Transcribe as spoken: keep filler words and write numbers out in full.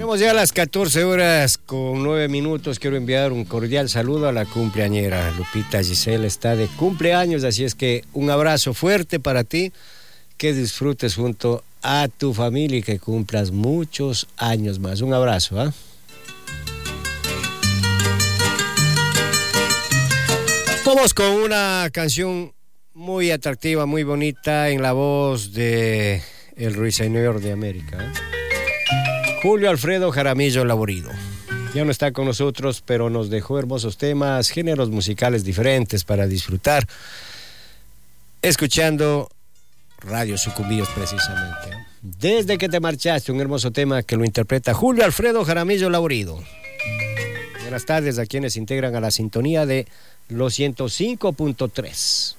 Estamos ya a las catorce horas con nueve minutos. Quiero enviar un cordial saludo a la cumpleañera Lupita Giselle. Está de cumpleaños, así es que un abrazo fuerte para ti. Que disfrutes junto a tu familia y que cumplas muchos años más. Un abrazo, ¿ah? ¿eh? Vamos con una canción muy atractiva, muy bonita, en la voz de el ruiseñor de América, ¿eh? Julio Alfredo Jaramillo Laborido. Ya no está con nosotros, pero nos dejó hermosos temas, géneros musicales diferentes para disfrutar, escuchando Radio Sucumbíos precisamente. Desde que te marchaste, un hermoso tema que lo interpreta Julio Alfredo Jaramillo Laborido. Buenas tardes a quienes integran a la sintonía de los ciento cinco punto tres.